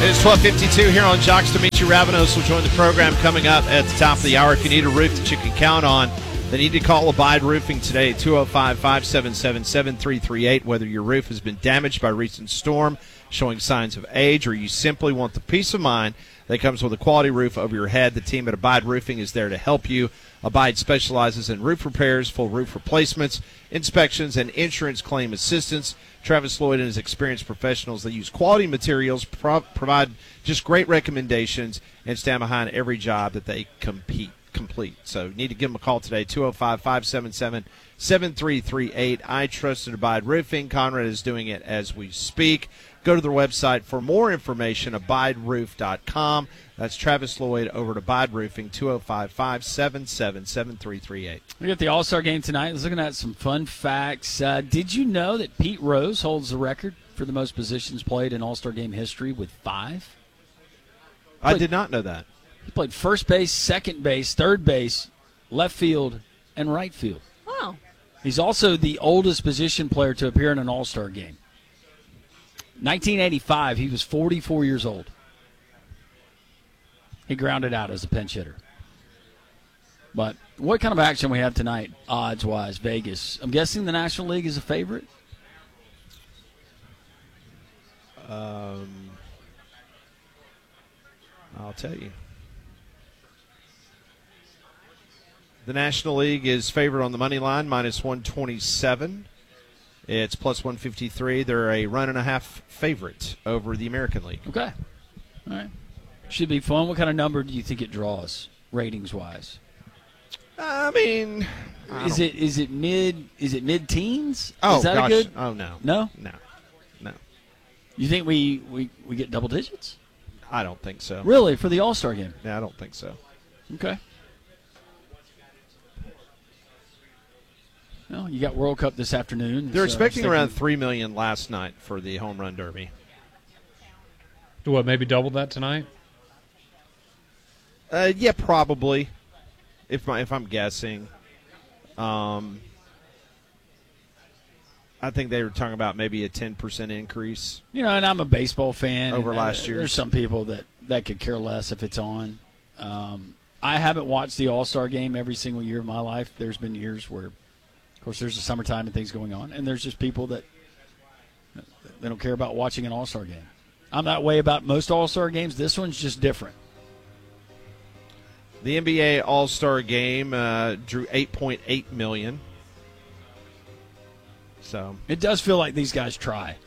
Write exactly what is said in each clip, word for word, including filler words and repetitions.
It's twelve fifty-two here on Jocks. Dimitri Ravanos will join the program coming up at the top of the hour. If you need a roof that you can count on, then you need to call Abide Roofing today, two oh five, five seven seven, seven three three eight. Whether your roof has been damaged by a recent storm, showing signs of age, or you simply want the peace of mind that comes with a quality roof over your head, the team at Abide Roofing is there to help you. Abide specializes in roof repairs, full roof replacements, inspections, and insurance claim assistance. Travis Lloyd and his experienced professionals, they use quality materials, pro- provide just great recommendations, and stand behind every job that they compete, complete. So you need to give them a call today, two oh five, five seven seven, seven three three eight. I trust in Abide Roofing. Conrad is doing it as we speak. Go to their website for more information, abide roof dot com. That's Travis Lloyd over at Abide Roofing, two oh five, five seven seven, seven three three eight. We got the All-Star game tonight. I was looking at some fun facts. Uh, did you know that Pete Rose holds the record for the most positions played in All-Star game history with five? I did not know that. He played first base, second base, third base, left field, and right field. Wow. He's also the oldest position player to appear in an All-Star game. nineteen eighty-five, he was forty-four years old. He grounded out as a pinch hitter. But what kind of action we have tonight, odds-wise, Vegas? I'm guessing the National League is a favorite? Um, I'll tell you. The National League is favored on the money line, minus one twenty-seven. It's plus one fifty-three. They're a run and a half favorite over the American League. Okay. All right. Should be fun. What kind of number do you think it draws, ratings-wise? I mean, I is it is it mid is it mid teens? Oh is that gosh. a good? Oh no. No? No. No. You think we, we, we get double digits? I don't think so. Really, for the All-Star game? Yeah, I don't think so. Okay. Well, you got World Cup this afternoon. They're so expecting thinking, around three million last night for the home run derby. Do what? Maybe double that tonight? Uh, yeah, probably. If my, if I'm guessing, um, I think they were talking about maybe a ten percent increase. You know, and I'm a baseball fan over and, last uh, year. There's some people that, that could care less if it's on. Um, I haven't watched the All-Star game every single year of my life. There's been years where, of course, there's the summertime and things going on, and there's just people that they don't care about watching an All-Star game. I'm that way about most All-Star games. This one's just different. The N B A All-Star Game uh, drew eight point eight million. So it does feel like these guys try.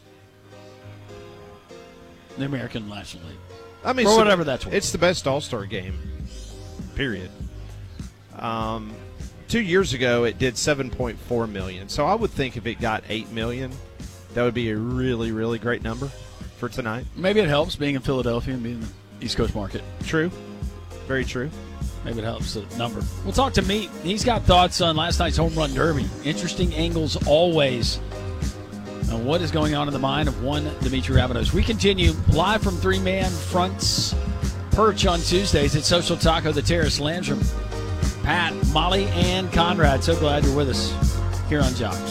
The American National League. I mean, for so whatever that's worth. It's the best All-Star game, period. Um, two years ago, it did seven point four million. So I would think if it got eight million, that would be a really, really great number for tonight. Maybe it helps being in Philadelphia and being in the East Coast market. True. Very true. Maybe it helps the number. We'll talk to Meat. He's got thoughts on last night's home run derby. Interesting angles always. And what is going on in the mind of one Dimitri Ravanos? We continue live from three-man fronts perch on Tuesdays at Social Taco, the Terrace, Landrum, Pat, Molly, and Conrad. So glad you're with us here on Jocks.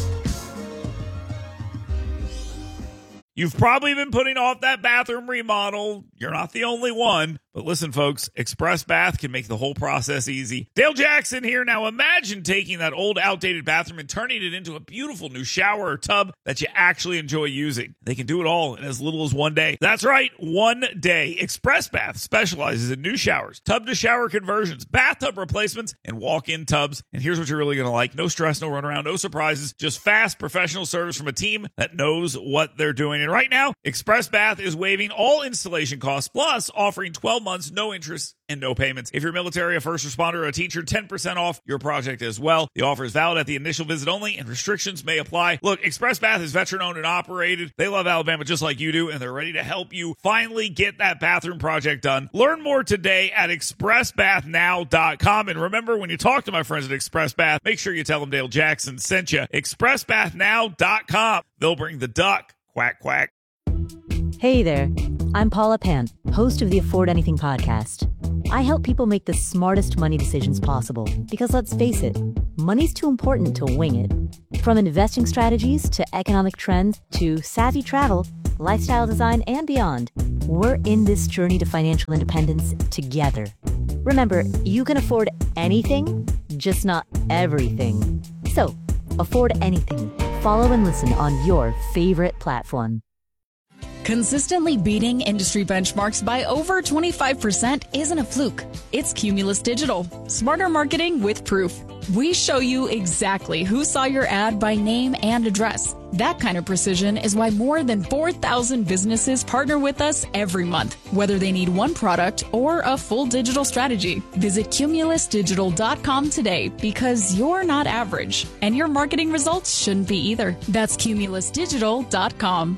You've probably been putting off that bathroom remodel. You're not the only one. But listen, folks, Express Bath can make the whole process easy. Dale Jackson here. Now imagine taking that old, outdated bathroom and turning it into a beautiful new shower or tub that you actually enjoy using. They can do it all in as little as one day. That's right, one day. Express Bath specializes in new showers, tub-to-shower conversions, bathtub replacements, and walk-in tubs. And here's what you're really going to like. No stress, no runaround, no surprises. Just fast, professional service from a team that knows what they're doing. And right now, Express Bath is waiving all installation costs, plus offering twelve months, no interest, and no payments. If you're military, a first responder, or a teacher, ten percent off your project as well. The offer is valid at the initial visit only, and restrictions may apply. Look, Express Bath is veteran-owned and operated. They love Alabama just like you do, and they're ready to help you finally get that bathroom project done. Learn more today at express bath now dot com. And remember, when you talk to my friends at Express Bath, make sure you tell them Dale Jackson sent you. express bath now dot com. They'll bring the duck. Quack, quack. Hey there, I'm Paula Pan, host of the Afford Anything podcast. I help people make the smartest money decisions possible because, let's face it, money's too important to wing it. From investing strategies to economic trends to savvy travel, lifestyle design, and beyond, We're in this journey to financial independence together. Remember, you can afford anything, just not everything. So, afford anything. Follow and listen on your favorite platform. Consistently beating industry benchmarks by over twenty-five percent isn't a fluke. It's Cumulus Digital. Smarter marketing with proof. We show you exactly who saw your ad by name and address. That kind of precision is why more than four thousand businesses partner with us every month, whether they need one product or a full digital strategy. Visit Cumulus Digital dot com today because you're not average, and your marketing results shouldn't be either. That's Cumulus Digital dot com.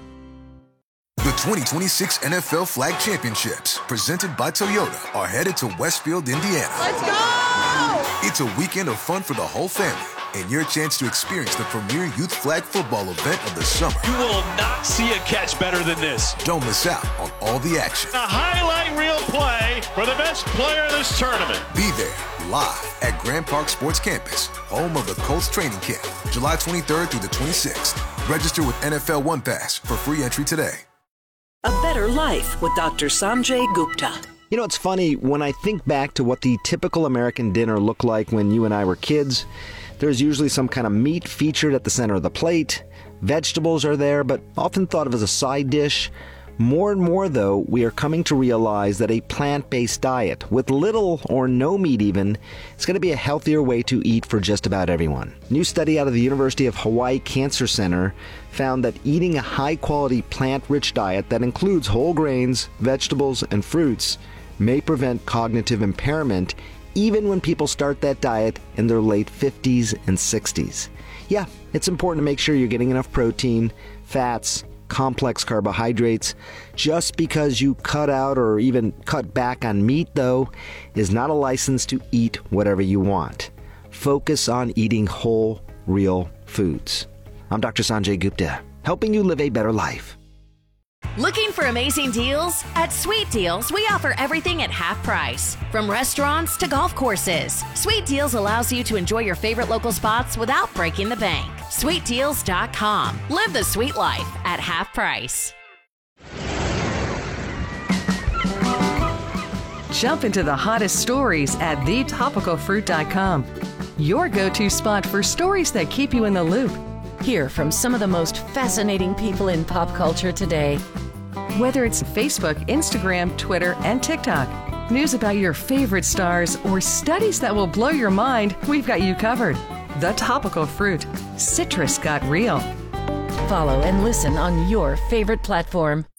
The twenty twenty-six N F L Flag Championships, presented by Toyota, are headed to Westfield, Indiana. Let's go! It's a weekend of fun for the whole family and your chance to experience the premier youth flag football event of the summer. You will not see a catch better than this. Don't miss out on all the action. A highlight reel play for the best player in this tournament. Be there live at Grand Park Sports Campus, home of the Colts training camp, July twenty-third through the twenty-sixth. Register with N F L One Pass for free entry today. A Better Life with Doctor Sanjay Gupta. You know, it's funny, when I think back to what the typical American dinner looked like when you and I were kids, there's usually some kind of meat featured at the center of the plate. Vegetables are there, but often thought of as a side dish. More and more, though, we are coming to realize that a plant-based diet, with little or no meat even, is going to be a healthier way to eat for just about everyone. A new study out of the University of Hawaii Cancer Center found that eating a high-quality plant-rich diet that includes whole grains, vegetables, and fruits may prevent cognitive impairment even when people start that diet in their late fifties and sixties. Yeah, it's important to make sure you're getting enough protein, fats, complex carbohydrates. Just because you cut out or even cut back on meat, though, is not a license to eat whatever you want. Focus on eating whole, real foods. I'm Doctor Sanjay Gupta, helping you live a better life. Looking for amazing deals? At Sweet Deals, we offer everything at half price. From restaurants to golf courses, Sweet Deals allows you to enjoy your favorite local spots without breaking the bank. Sweet Deals dot com. Live the sweet life at half price. Jump into the hottest stories at the topical fruit dot com. Your go-to spot for stories that keep you in the loop. Hear from some of the most fascinating people in pop culture today. Whether it's Facebook, Instagram, Twitter, and TikTok, news about your favorite stars, or studies that will blow your mind, we've got you covered. The Topical Fruit. Citrus got real. Follow and listen on your favorite platform.